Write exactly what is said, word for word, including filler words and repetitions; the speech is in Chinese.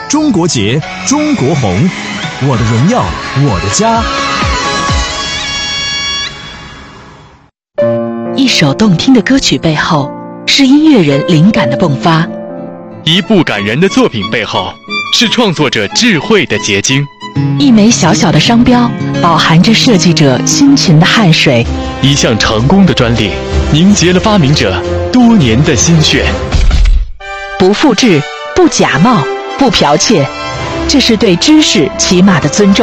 中国结，中国红，我的荣耀，我的家。 一首动听的歌曲背后，是音乐人灵感的迸发； 一部感人的作品背后，是创作者智慧的结晶； 一枚小小的商标，饱含着设计者辛勤的汗水； 一项成功的专利，凝结了发明者多年的心血。 不复制，不假冒，不剽窃，这是对知识起码的尊重。